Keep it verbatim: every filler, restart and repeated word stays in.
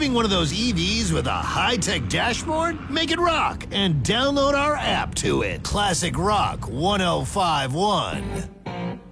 Driving one of those E Vs with a high-tech dashboard? Make it rock and download our app to it. Classic Rock ten fifty-one.